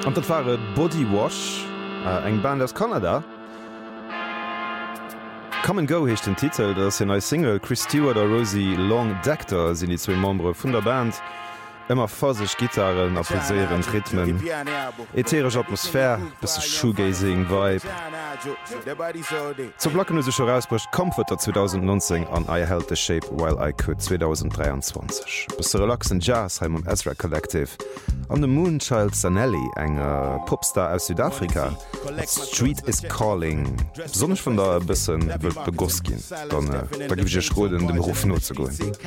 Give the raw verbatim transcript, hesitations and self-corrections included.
Und dat war Body Wash, äh, eng Band aus Kanada. Come and Go hecht den Titel, dats en neue Single Chris Stewart oder Rosie Long Dector sinn die zwei Membre vun der Band. Immer faseg Gitarren a poséieren Rhythmen. Ätherisch Atmosphär, bis Shoegazing Vibe. Zo Blacken sech herausbrucht Comforter zwanzig neunzehn an I Held the Shape While I Could zwanzig dreiundzwanzig. Bis der relaxen Jazz heim am Ezra Collective. An dem Moonchild Zanelli, enger Popstar aus Südafrika. Street is Calling. Sonnech vun der bisssen wild begoss gin. Dann äh, da gib ich Schroden dem Ruf not zu goen.